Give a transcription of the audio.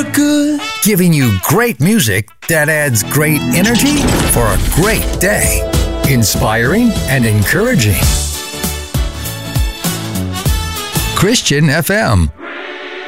look good. Giving you great music that adds great energy for a great day. Inspiring and encouraging. Christian FM.